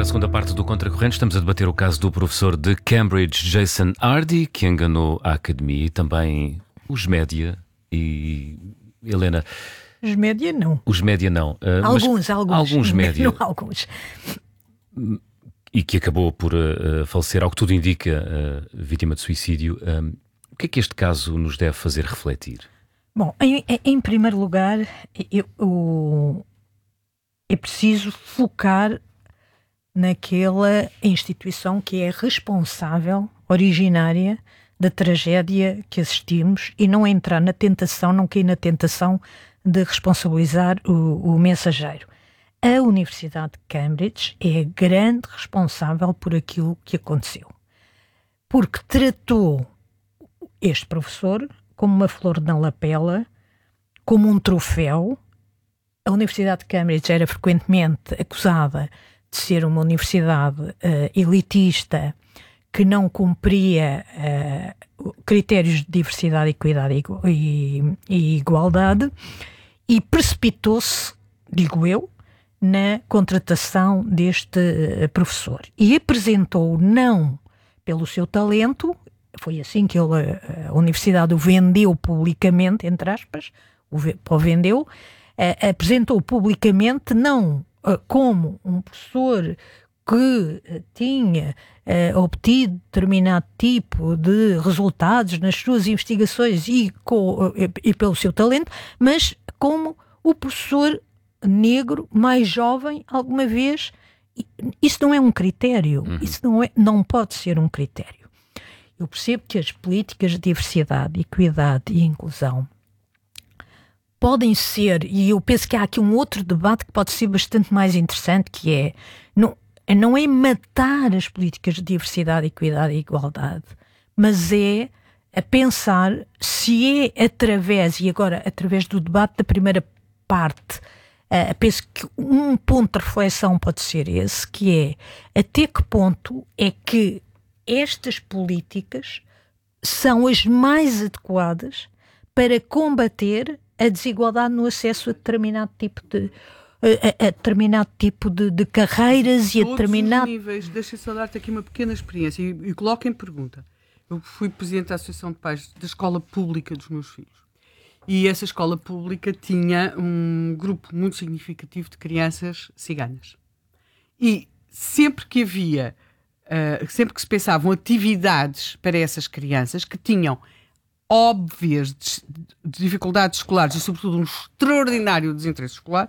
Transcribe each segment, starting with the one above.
a segunda parte do Contracorrente. Estamos a debater o caso do professor de Cambridge, Jason Hardy, que enganou a academia e também os média. E, Helena... Os média não. Os média não. Alguns média. Não, alguns. E que acabou por falecer, ao que tudo indica, vítima de suicídio. O que é que este caso nos deve fazer refletir? Bom, em primeiro lugar, é preciso focar naquela instituição que é responsável, originária, da tragédia que assistimos e não entrar na tentação, não cair na tentação de responsabilizar o mensageiro. A Universidade de Cambridge é a grande responsável por aquilo que aconteceu. Porque tratou este professor como uma flor na lapela, como um troféu. A Universidade de Cambridge era frequentemente acusada de ser uma universidade elitista que não cumpria critérios de diversidade, equidade e igualdade, e precipitou-se, digo eu, na contratação deste professor. E apresentou não pelo seu talento, foi assim que a universidade o vendeu publicamente, entre aspas, o vendeu, apresentou publicamente não como um professor que tinha obtido determinado tipo de resultados nas suas investigações e pelo seu talento, mas como o professor negro mais jovem alguma vez. Isso não é um critério, isso não pode ser um critério. Eu percebo que as políticas de diversidade, equidade e inclusão podem ser, e eu penso que há aqui um outro debate que pode ser bastante mais interessante, que é, não é matar as políticas de diversidade, equidade e igualdade, mas é a pensar se é através do debate da primeira parte, penso que um ponto de reflexão pode ser esse, que é até que ponto é que estas políticas são as mais adequadas para combater a desigualdade no acesso a determinado tipo de carreiras e a determinado... Todos os níveis. Deixa-me só dar-te aqui uma pequena experiência e coloco em pergunta. Eu fui presidente da Associação de Pais da escola pública dos meus filhos. E essa escola pública tinha um grupo muito significativo de crianças ciganas. E sempre que havia... sempre que se pensavam atividades para essas crianças que tinham óbvias dificuldades escolares e sobretudo um extraordinário desinteresse escolar,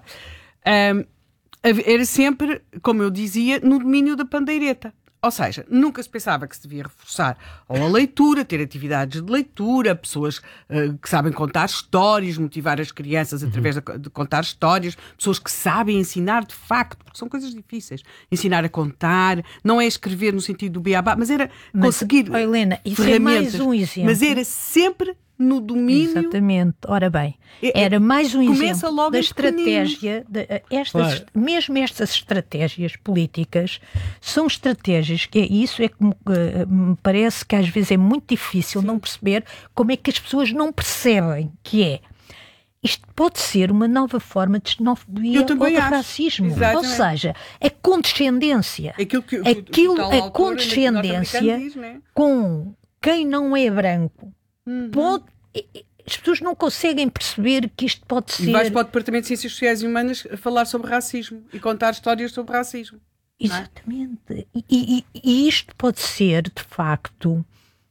era sempre, como eu dizia, no domínio da pandeireta. Ou seja, nunca se pensava que se devia reforçar ou a leitura, ter atividades de leitura, pessoas que sabem contar histórias, motivar as crianças através de contar histórias, pessoas que sabem ensinar de facto, porque são coisas difíceis. Ensinar a contar, não é escrever no sentido do beabá, mas era conseguir Helena, isso ferramentas. É mais um exemplo. Mas era sempre no domínio... Exatamente. Ora bem, era mais um exemplo logo da estratégia, mesmo estas estratégias políticas são estratégias que me parece que às vezes é muito difícil não perceber como é que as pessoas não percebem que isto pode ser uma nova forma de xenofobia ou de racismo. Exatamente. Ou seja, a condescendência. A condescendência diz, né? com quem não é branco. As pessoas não conseguem perceber que isto pode ser... E vais para o Departamento de Ciências Sociais e Humanas a falar sobre racismo e contar histórias sobre racismo. Exatamente. E isto pode ser, de facto,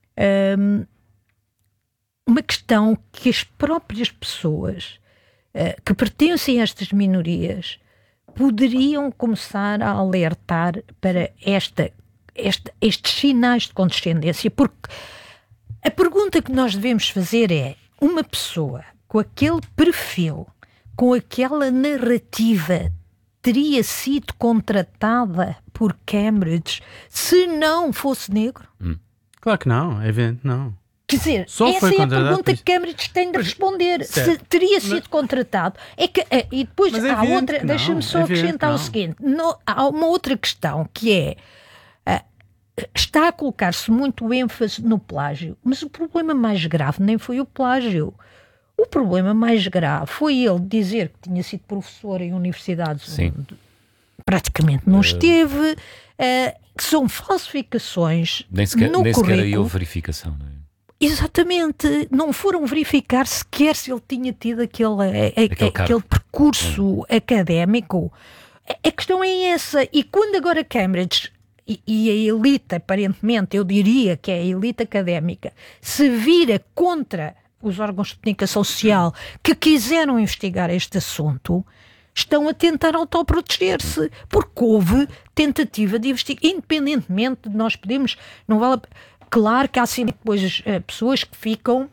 uma questão que as próprias pessoas que pertencem a estas minorias poderiam começar a alertar para estes sinais de condescendência, porque a pergunta que nós devemos fazer é: uma pessoa com aquele perfil, com aquela narrativa, teria sido contratada por Cambridge se não fosse negro? Claro que não, é evidente, não. Quer dizer, essa é a pergunta que Cambridge tem de responder. Se teria sido contratado. E depois há outra, deixa-me só acrescentar o seguinte: há uma outra questão que é... está a colocar-se muito ênfase no plágio, mas o problema mais grave nem foi o plágio. O problema mais grave foi ele dizer que tinha sido professor em universidades praticamente não esteve, que são falsificações Nem sequer no aí currículo. houve verificação, não é? Exatamente, não foram verificar sequer se ele tinha tido aquele percurso académico. A questão é essa, e quando agora Cambridge e a elite, aparentemente, eu diria que é a elite académica, se vira contra os órgãos de comunicação social que quiseram investigar este assunto, estão a tentar autoproteger-se, porque houve tentativa de investigar, independentemente de nós podermos, não vale. Claro que há sempre depois pessoas que ficam,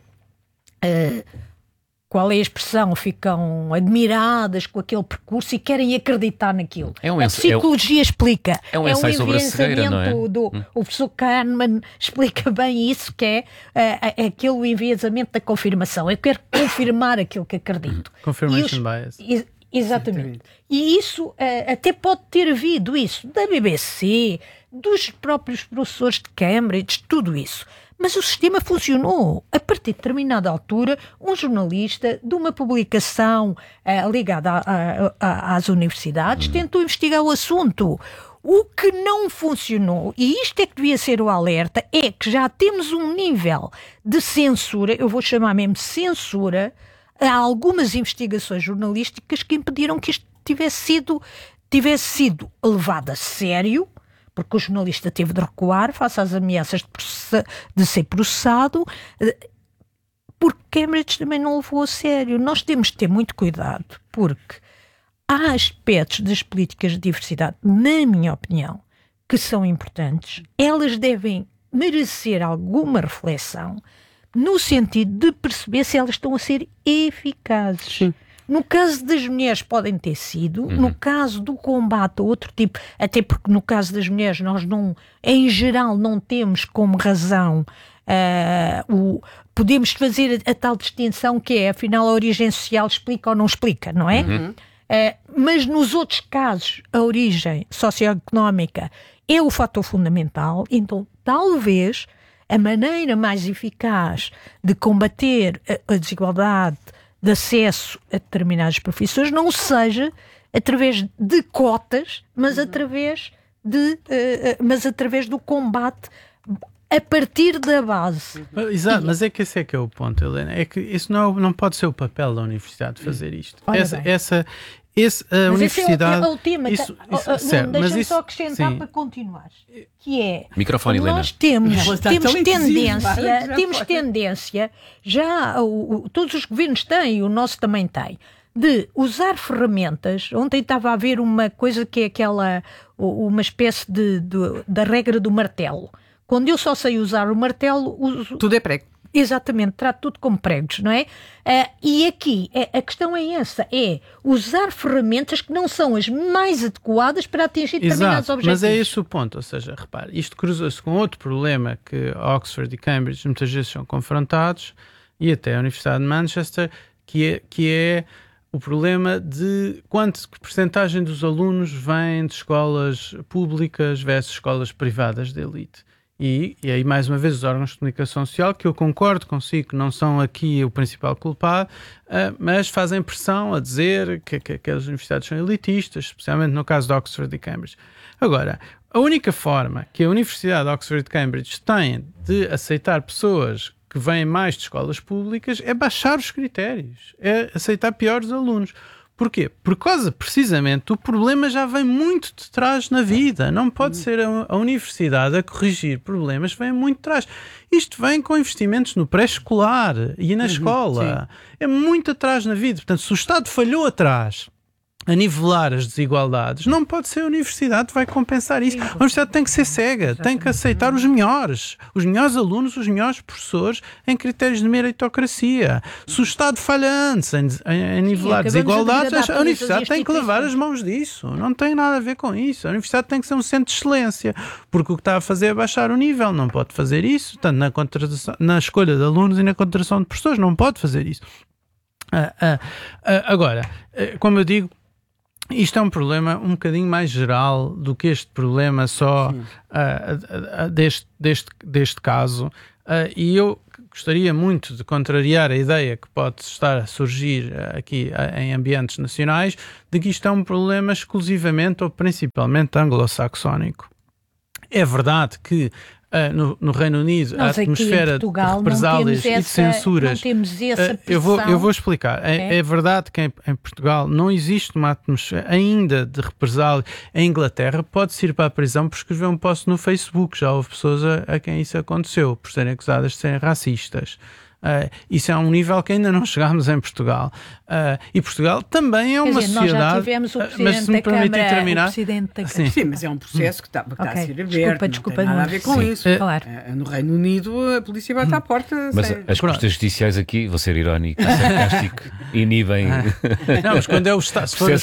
qual é a expressão, ficam admiradas com aquele percurso e querem acreditar naquilo. A psicologia explica. É um ensaio sobre a cegueira, não é? O professor Kahneman explica bem isso, que é aquele enviesamento da confirmação. Eu quero confirmar aquilo que acredito. Confirmation bias. Exatamente. E isso, até pode ter havido isso da BBC, dos próprios professores de Cambridge, tudo isso. Mas o sistema funcionou. A partir de determinada altura, um jornalista de uma publicação ligada às universidades tentou investigar o assunto. O que não funcionou, e isto é que devia ser o alerta, é que já temos um nível de censura, eu vou chamar mesmo censura, a algumas investigações jornalísticas que impediram que isto tivesse sido levado a sério, porque o jornalista teve de recuar face às ameaças de ser processado, porque Cambridge também não levou a sério. Nós temos de ter muito cuidado, porque há aspectos das políticas de diversidade, na minha opinião, que são importantes. Elas devem merecer alguma reflexão, no sentido de perceber se elas estão a ser eficazes. Sim. No caso das mulheres podem ter sido, no caso do combate a outro tipo, até porque no caso das mulheres nós não, em geral, não temos como razão, podemos fazer a tal distinção que é, afinal, a origem social explica ou não explica, não é? Mas nos outros casos, a origem socioeconómica é o fator fundamental, então talvez a maneira mais eficaz de combater a desigualdade de acesso a determinadas profissões não seja através de cotas, mas através do combate a partir da base. Exato, mas é que esse é que é o ponto, Helena. É que isso não pode ser o papel da universidade fazer isto. A universidade... Esse é o tema. Certo, deixa-me só acrescentar para continuar. Que é... Microfone, nós Helena. temos tendência, todos os governos têm, o nosso também tem, de usar ferramentas. Ontem estava a ver uma coisa que é uma espécie da regra do martelo. Quando eu só sei usar o martelo... Tudo é prego. Exatamente, trato tudo como pregos, não é? E aqui, a questão é essa, é usar ferramentas que não são as mais adequadas para atingir determinados objetivos. Mas é esse o ponto, ou seja, repare, isto cruza-se com outro problema que Oxford e Cambridge muitas vezes são confrontados, e até a Universidade de Manchester, que é o problema de quanto percentagem dos alunos vêm de escolas públicas versus escolas privadas de elite. E aí, mais uma vez, os órgãos de comunicação social, que eu concordo consigo que não são aqui o principal culpado, mas fazem pressão a dizer que as universidades são elitistas, especialmente no caso de Oxford e Cambridge. Agora, a única forma que a Universidade de Oxford e Cambridge tem de aceitar pessoas que vêm mais de escolas públicas é baixar os critérios, é aceitar piores alunos. Porquê? Por causa, precisamente, o problema já vem muito de trás na vida. Não pode ser a universidade a corrigir problemas que vêm muito de trás. Isto vem com investimentos no pré-escolar e na escola. Sim. É muito atrás na vida. Portanto, se o Estado falhou atrás a nivelar as desigualdades, não pode ser a universidade que vai compensar isso. A universidade tem que ser cega, tem que aceitar os melhores alunos, os melhores professores em critérios de meritocracia. Se o Estado falha antes em nivelar desigualdades, a universidade tem que lavar as mãos disso. Não tem nada a ver com isso. A universidade tem que ser um centro de excelência, porque o que está a fazer é baixar o nível. Não pode fazer isso, tanto na escolha de alunos e na contratação de professores. Não pode fazer isso. Agora, como eu digo, isto é um problema um bocadinho mais geral do que este problema só deste caso. E eu gostaria muito de contrariar a ideia que pode estar a surgir aqui em ambientes nacionais de que isto é um problema exclusivamente ou principalmente anglo-saxónico. É verdade que no Reino Unido a atmosfera de represálias e de censuras... Não temos essa pressão. Eu vou explicar. É verdade que em Portugal não existe uma atmosfera ainda de represália. Em Inglaterra pode-se ir para a prisão por escrever um post no Facebook. Já houve pessoas a quem isso aconteceu, por serem acusadas de serem racistas. Isso é um nível que ainda não chegámos em Portugal. E Portugal também é uma sociedade... Nós já tivemos o Presidente da Câmara, o Presidente da Câmara. Sim, mas é um processo que está a ser aberto. Desculpa, não tem nada a ver com isso. Claro. No Reino Unido a polícia bate à porta. Mas as custas judiciais aqui, vou ser irónico, sarcástico, inibem... Não, mas quando é o Estado, se for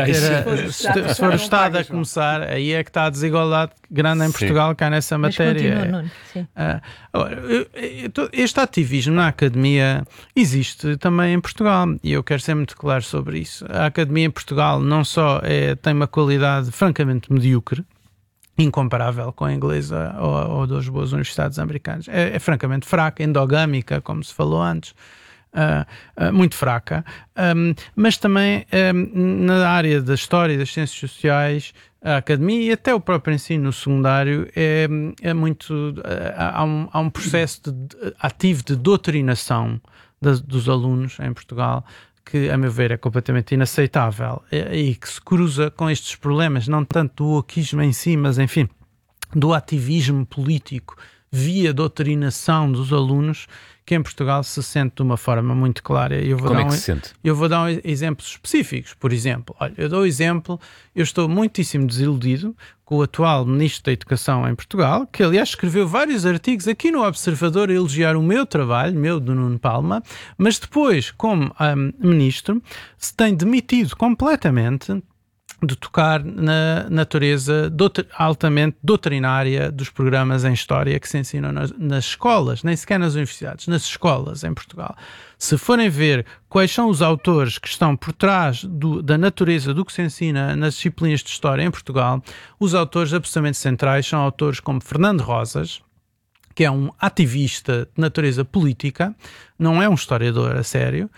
o Estado a começar, aí é que está a desigualdade grande em Portugal, cá nessa matéria. Mas continua, Nuno. Sim. Agora, este ativismo na academia existe também em Portugal e eu quero ser muito claro sobre isso. A academia em Portugal não só tem uma qualidade francamente medíocre, incomparável com a inglesa ou das boas universidades americanas, é francamente fraca, endogâmica, como se falou antes. Muito fraca, mas também na área da história e das ciências sociais, a academia e até o próprio ensino secundário é muito... há um processo ativo de doutrinação dos alunos em Portugal que, a meu ver, é completamente inaceitável e que se cruza com estes problemas, não tanto do wokeismo em si, mas, enfim, do ativismo político via doutrinação dos alunos, que em Portugal se sente de uma forma muito clara. Como é que se sente? Eu vou dar exemplos específicos. Por exemplo, olha, eu dou exemplo, eu estou muitíssimo desiludido com o atual Ministro da Educação em Portugal, que aliás escreveu vários artigos aqui no Observador a elogiar o meu trabalho, do Nuno Palma, mas depois, como Ministro, se tem demitido completamente de tocar na natureza altamente doutrinária dos programas em História que se ensinam nas escolas, nem sequer nas universidades, nas escolas em Portugal. Se forem ver quais são os autores que estão por trás da natureza do que se ensina nas disciplinas de História em Portugal, os autores absolutamente centrais são autores como Fernando Rosas, que é um ativista de natureza política, não é um historiador a sério,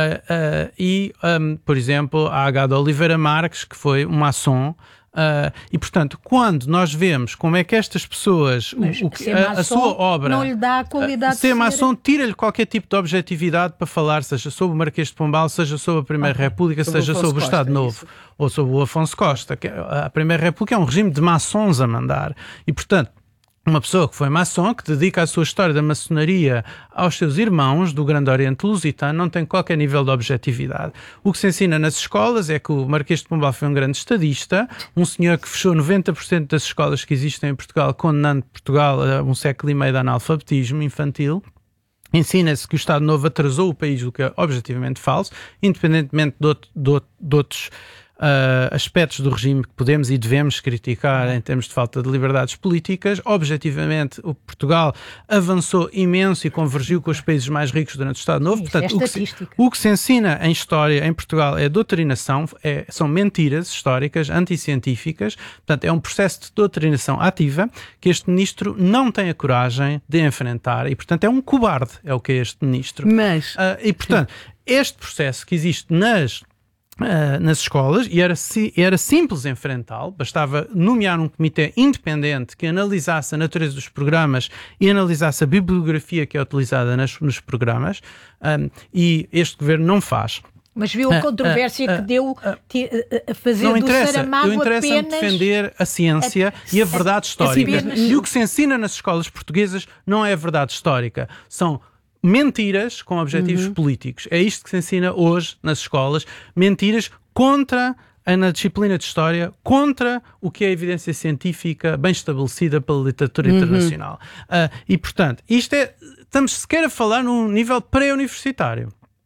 por exemplo, a H. de Oliveira Marques, que foi um maçom, e, portanto, quando nós vemos como é que estas pessoas, a sua obra, não lhe dá a qualidade ser maçom, tira-lhe qualquer tipo de objetividade para falar, seja sobre o Marquês de Pombal, seja sobre a Primeira República, seja sobre o Estado Novo, ou sobre o Afonso Costa. A Primeira República é um regime de maçons a mandar, e, portanto, uma pessoa que foi maçom, que dedica a sua história da maçonaria aos seus irmãos do Grande Oriente Lusitano, não tem qualquer nível de objetividade. O que se ensina nas escolas é que o Marquês de Pombal foi um grande estadista, um senhor que fechou 90% das escolas que existem em Portugal, condenando Portugal a um século e meio de analfabetismo infantil. Ensina-se que o Estado Novo atrasou o país, o que é objetivamente falso, independentemente de outros aspectos do regime que podemos e devemos criticar em termos de falta de liberdades políticas. Objetivamente, o Portugal avançou imenso e convergiu com os países mais ricos durante o Estado Novo. Portanto, o que se ensina em história em Portugal é doutrinação, são mentiras históricas, anticientíficas. Portanto, é um processo de doutrinação ativa que este ministro não tem a coragem de enfrentar e, portanto, é um cobarde, é o que é este ministro. Mas... e, portanto, este processo que existe nas escolas, e era simples enfrentá-lo, bastava nomear um comitê independente que analisasse a natureza dos programas e analisasse a bibliografia que é utilizada nos programas, e este governo não faz. Mas viu a controvérsia que deu a fazer do Saramago eu interessa-me defender a ciência e a verdade histórica. E o que se ensina nas escolas portuguesas não é a verdade histórica, são mentiras com objetivos políticos. É isto que se ensina hoje nas escolas. Mentiras na disciplina de História, contra o que é a evidência científica bem estabelecida pela literatura internacional. E, portanto, estamos sequer a falar num nível pré-universitário.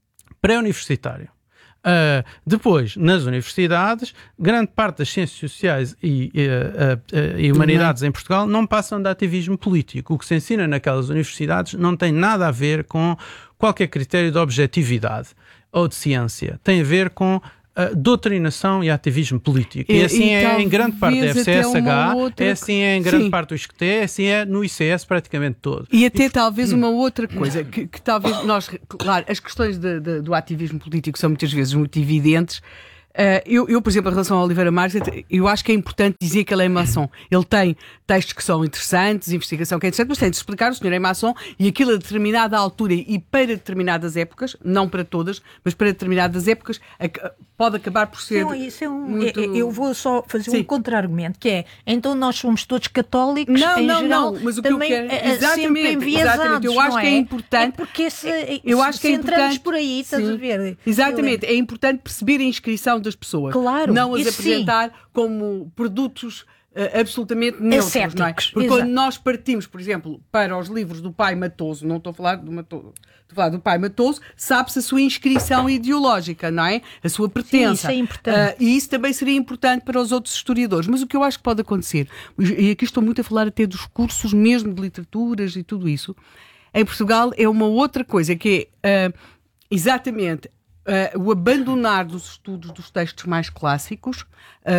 Depois, nas universidades, grande parte das ciências sociais e humanidades em Portugal não passam de ativismo político. O que se ensina naquelas universidades não tem nada a ver com qualquer critério de objetividade ou de ciência. Tem a ver com doutrinação e ativismo político. E assim é em grande parte da FCSH, é assim em grande parte do ISCTE, é assim é no ICS praticamente todo. E até talvez uma outra coisa, que talvez nós, claro, as questões do ativismo político são muitas vezes muito evidentes. Eu, por exemplo, em relação ao Oliveira Marques, eu acho que é importante dizer que ele é maçom. Ele tem textos que são interessantes, investigação que é interessante, mas tem de explicar, o senhor é maçom e aquilo a determinada altura e para determinadas épocas, não para todas, mas para determinadas épocas, pode acabar por ser. Não, isso é muito... Eu vou só fazer Sim. um contra-argumento, que é, então nós somos todos católicos, Não, em não, geral, não, mas o que também eu quero... sempre enviesados, exatamente. Eu acho não que é importante... É porque eu acho que é entramos importante, por aí, estás sim, a ver? Exatamente, é importante perceber a inscrição das pessoas. Claro, não as isso apresentar como produtos absolutamente neutros, Ascéticos, não é? Porque exato. quando nós partimos, por exemplo, para os livros do Pai Matoso, não estou a falar do Matoso, estou a falar do Pai Matoso, sabe-se a sua inscrição ideológica, não é? A sua pertença. Sim, isso é importante. E isso também seria importante para os outros historiadores. Mas o que eu acho que pode acontecer, e aqui estou muito a falar até dos cursos mesmo de literaturas e tudo isso, em Portugal é uma outra coisa, que é exatamente o abandonar dos estudos dos textos mais clássicos,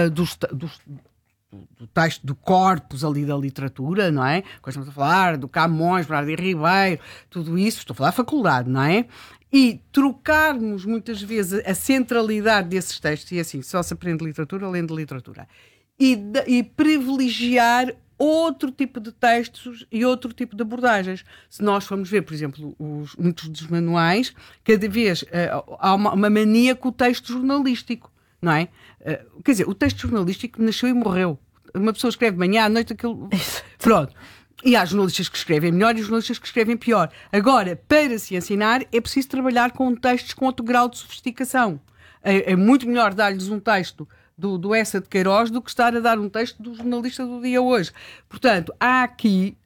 do texto do corpus ali da literatura, não é? Estamos a falar do Camões, Bernardo de Ribeiro, tudo isso, estou a falar da faculdade, não é? E trocarmos muitas vezes a centralidade desses textos, e assim, só se aprende literatura, lendo literatura, e privilegiar outro tipo de textos e outro tipo de abordagens. Se nós formos ver, por exemplo, muitos dos manuais, cada vez há uma mania com o texto jornalístico, não é? Quer dizer, o texto jornalístico nasceu e morreu. Uma pessoa escreve de manhã à noite aquilo... Pronto. E há jornalistas que escrevem melhor e jornalistas que escrevem pior. Agora, para se ensinar, é preciso trabalhar com textos com outro grau de sofisticação. É muito melhor dar-lhes um texto do Essa de Queiroz do que estar a dar um texto do jornalista do dia hoje. Portanto, há aqui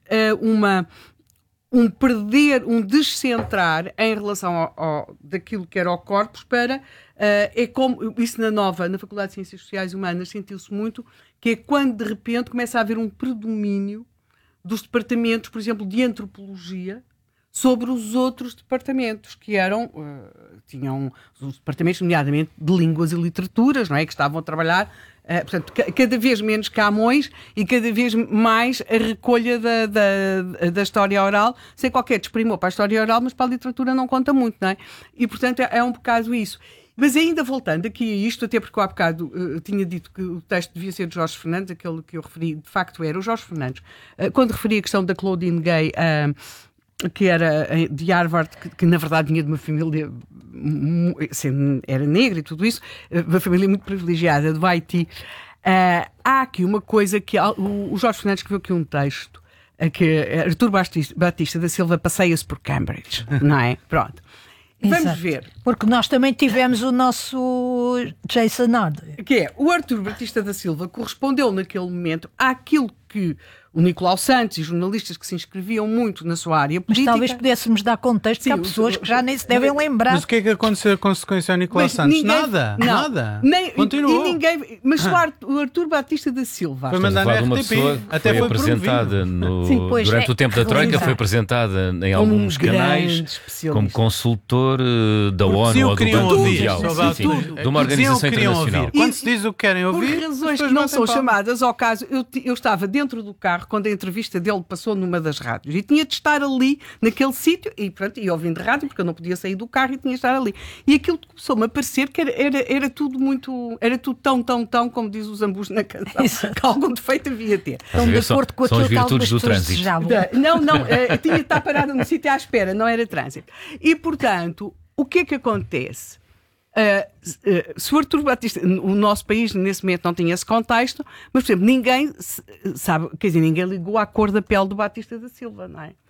um descentrar em relação daquilo que era o corpus para... é como isso na Faculdade de Ciências Sociais e Humanas sentiu-se muito, que é quando de repente começa a haver um predomínio dos departamentos, por exemplo, de antropologia sobre os outros departamentos que tinham os departamentos, nomeadamente de línguas e literaturas, não é? Que estavam a trabalhar, portanto, cada vez menos Camões e cada vez mais a recolha da história oral, sem qualquer desprimor para a história oral, mas para a literatura não conta muito, não é? E, portanto, é um bocado isso. Mas ainda voltando aqui a isto, até porque eu há bocado tinha dito que o texto devia ser de Jorge Fernandes, aquele que eu referi, de facto era o Jorge Fernandes, quando referi a questão da Claudine Gay, que era de Harvard, que na verdade vinha de uma família, era negra e tudo isso, uma família muito privilegiada, do Haiti. Há aqui uma coisa que o Jorge Fernandes escreveu aqui um texto, que Artur Batista da Silva passeia-se por Cambridge, não é? Pronto. Vamos Exato. ver. Porque nós também tivemos o nosso Jason Hardy. Que é, o Artur Batista da Silva correspondeu naquele momento àquilo que o Nicolau Santos e jornalistas que se inscreviam muito na sua área Mas política... talvez pudéssemos dar contexto, que há pessoas que já nem se devem lembrar. Mas o que é que aconteceu a consequência ao Nicolau Santos? Nada. Continuou. Mas o Artur Batista da Silva... Foi mandar na uma RTP. pessoa Até foi foi apresentada durante o tempo da Troika, foi apresentada em alguns canais como consultor da ONU ou do Banco Mundial, de uma organização internacional. Quando se diz o que querem ouvir, por razões que não são chamadas ao caso, eu estava dentro do carro quando a entrevista dele passou numa das rádios e tinha de estar ali naquele sítio e ouvindo rádio, porque eu não podia sair do carro e tinha de estar ali. E aquilo começou-me a parecer que era tudo muito, era tudo tão, como diz o Zambus na canção, que algum defeito havia ter. Estão de acordo com aquilo que algumas pessoas desejavam. Não, tinha de estar parada no sítio à espera, não era trânsito. E, portanto, o que é que acontece? Se o Artur Batista, o nosso país nesse momento não tinha esse contexto, mas, por exemplo, ninguém sabe, quer dizer, ninguém ligou à cor da pele do Batista da Silva, não é?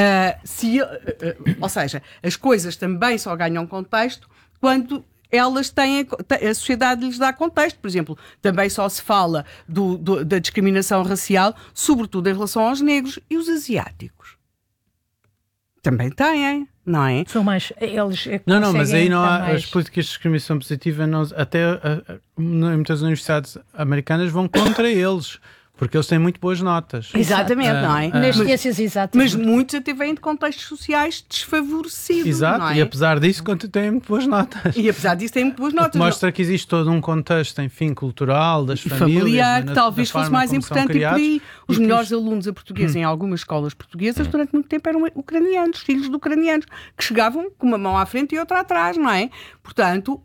Ou seja, as coisas também só ganham contexto quando elas têm, a sociedade lhes dá contexto. Por exemplo, também só se fala da discriminação racial, sobretudo em relação aos negros e os asiáticos. Também têm, não é? São mais, eles não, mas aí não há mais... as políticas de discriminação positiva, até em muitas universidades americanas vão contra eles. porque eles têm muito boas notas. Exatamente, não é? Nas ciências exatas. Mas muitos até vêm de contextos sociais desfavorecidos. Exato, não é? E apesar disso têm muito boas notas. E apesar disso têm muito boas notas. Mostra que existe todo um contexto, enfim, cultural, das famílias. Familiar, que talvez fosse mais importante. E por aí, os melhores depois... alunos a português em algumas escolas portuguesas durante muito tempo eram ucranianos, filhos de ucranianos, que chegavam com uma mão à frente e outra atrás, não é? Portanto,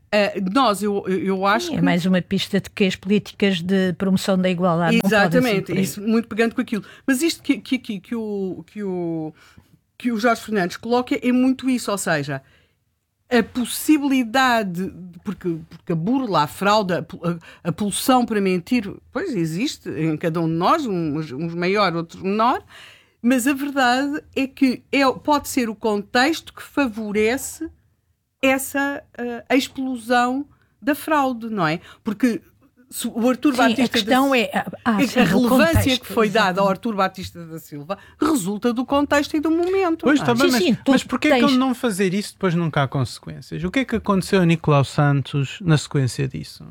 eu acho que... É mais uma pista de que as políticas de promoção da igualdade Exatamente, isso muito pegando com aquilo. Mas isto que o Jorge Fernandes coloca é muito isso, ou seja, a possibilidade, porque a burla, a fraude, a pulsão para mentir, pois existe em cada um de nós, uns maior, outros menor, mas a verdade é que pode ser o contexto que favorece essa a explosão da fraude, não é? Porque o Artur Batista... A questão a relevância que foi dada ao Artur Batista da Silva resulta do contexto e do momento. Pois, mas porquê que ele não fazer isso depois nunca há consequências? O que é que aconteceu a Nicolau Santos na sequência disso?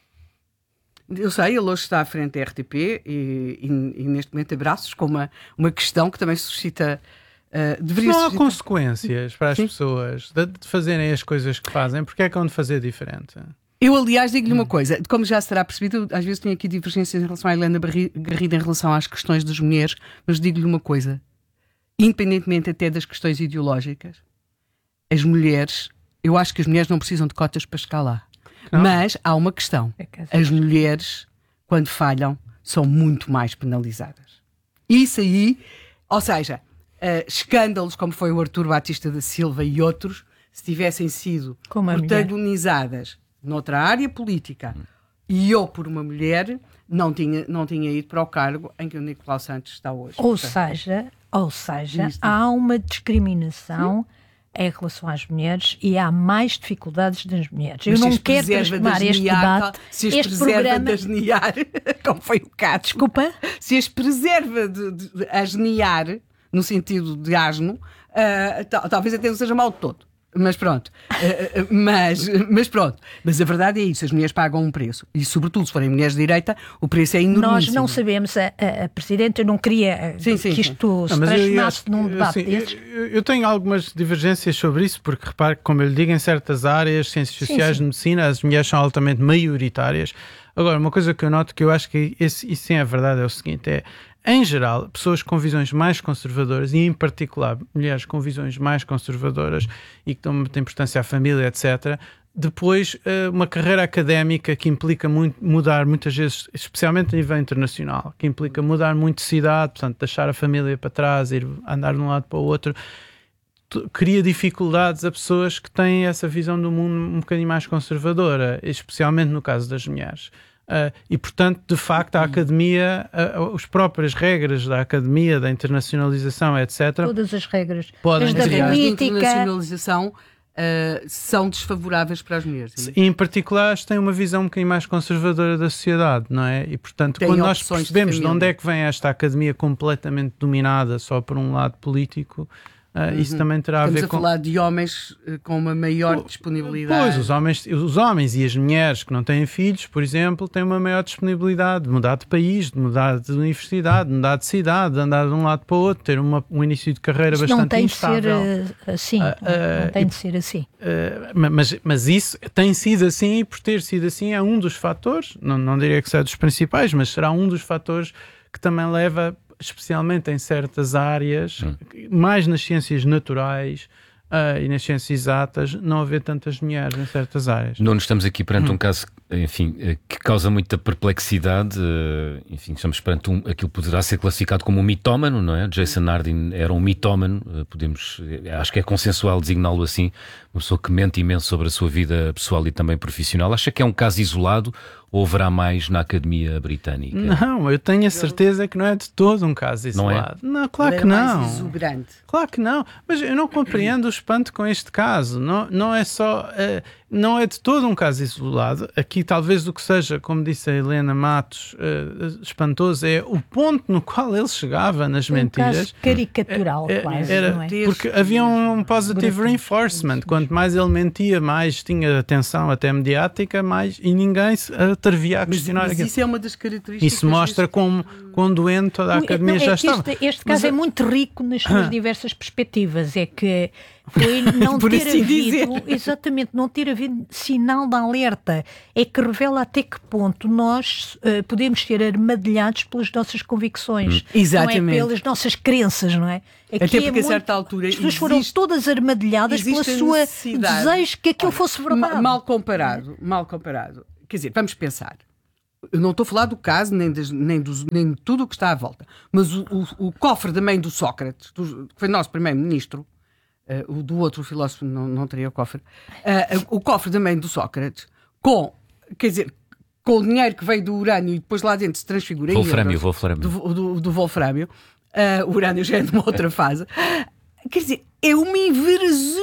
Eu sei, ele hoje está à frente da RTP e neste momento abraços com uma questão que também suscita... não há consequências para as pessoas de fazerem as coisas que fazem, porque é que hão de fazer diferente? Eu, aliás, digo-lhe uma coisa, como já será percebido, às vezes tenho aqui divergências em relação à Helena Garrido em relação às questões das mulheres, mas digo-lhe uma coisa, independentemente até das questões ideológicas, as mulheres, eu acho que as mulheres não precisam de cotas para chegar lá. Não. Mas há uma questão, as mulheres, quando falham, são muito mais penalizadas. Isso aí, ou seja... escândalos como foi o Artur Batista da Silva e outros, se tivessem sido protagonizadas noutra área política e ou por uma mulher, não tinha ido para o cargo em que o Nicolau Santos está hoje. Ou seja, há uma discriminação em relação às mulheres e há mais dificuldades das mulheres. Eu não quero transformar este debate, este programa... de asnear, como foi o caso. Desculpa? Se as preserva de asnear, no sentido de asno, talvez até não seja mal de todo. Mas pronto. Mas pronto. Mas a verdade é isso. As mulheres pagam um preço. E sobretudo se forem mulheres de direita, o preço é enorme. Nós não sabemos. A Presidente, eu não queria que isto se transformasse num debate desses. Eu tenho algumas divergências sobre isso, porque repare que, como eu lhe digo, em certas áreas, ciências sociais, de medicina, as mulheres são altamente maioritárias. Agora, uma coisa que eu noto que eu acho que isso sim é verdade é o seguinte, em geral, pessoas com visões mais conservadoras e, em particular, mulheres com visões mais conservadoras e que dão muita importância à família, etc., depois uma carreira académica que implica mudar muitas vezes, especialmente a nível internacional, que implica mudar muito de cidade, portanto, deixar a família para trás, ir andar de um lado para o outro, cria dificuldades a pessoas que têm essa visão do mundo um bocadinho mais conservadora, especialmente no caso das mulheres. E, portanto, de facto, a academia, as próprias regras da academia, da internacionalização, etc. Todas as regras. Podem da política. Internacionalização são desfavoráveis para as mulheres. E, em particular, têm uma visão um bocadinho mais conservadora da sociedade, não é? E, portanto, quando nós percebemos de onde é que vem esta academia completamente dominada só por um lado político, isso também terá a ver com... Estamos a falar de homens com uma maior disponibilidade. Pois, os homens e as mulheres que não têm filhos, por exemplo, têm uma maior disponibilidade de mudar de país, de mudar de universidade, de mudar de cidade, de andar de um lado para o outro, ter um início de carreira bastante instável. Não tem de ser assim. Mas isso tem sido assim, e por ter sido assim é um dos fatores, não diria que seja dos principais, mas será um dos fatores que também leva, especialmente em certas áreas, mais nas ciências naturais e nas ciências exatas, não haver tantas mulheres em certas áreas. Não estamos aqui perante um caso, enfim, que causa muita perplexidade. Enfim, estamos perante aquilo que poderá ser classificado como um mitómano, não é? Jason Hardin era um mitómano, acho que é consensual designá-lo assim, uma pessoa que mente imenso sobre a sua vida pessoal e também profissional. Acha que é um caso isolado ou haverá mais na Academia Britânica? Não, eu tenho a certeza que não é de todo um caso isolado. Não, claro que não. Mais exuberante. Claro que não. Mas eu não compreendo o espanto com este caso. Não é só... não é de todo um caso isolado. Aqui aqui talvez o que seja, como disse a Helena Matos, espantoso, é o ponto no qual ele chegava nas mentiras. Caso caricatural, quase, não é? Porque havia um positive reinforcement. Quanto mais ele mentia, mais tinha atenção até mediática, mais, e ninguém se atrevia a questionar mas aquilo. isso é uma das características. Isso mostra como doente toda a academia já estava. Este caso é muito rico nas suas diversas perspectivas. É que foi não Por ter assim havido, exatamente, não ter havido sinal de alerta. É que revela até que ponto nós podemos ser armadilhados pelas nossas convicções. Exatamente. Não é pelas nossas crenças, não é? Até porque a certa altura as pessoas foram todas armadilhadas pela sua desejo que aquilo fosse verdade. Mal comparado. Quer dizer, vamos pensar. Eu não estou a falar do caso, nem de tudo o que está à volta. Mas o cofre da mãe do Sócrates, que foi nosso primeiro-ministro, o do outro filósofo não teria o cofre, o cofre da mãe do Sócrates, com o dinheiro que veio do urânio e depois lá dentro se transfigura Wolframio. Do Wolframio. O urânio já é numa outra fase. Quer dizer, é uma